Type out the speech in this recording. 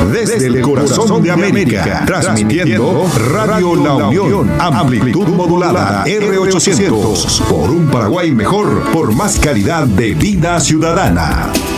Desde el corazón de América, transmitiendo Radio La Unión, amplitud modulada R800. Por un Paraguay mejor, por más calidad de vida ciudadana.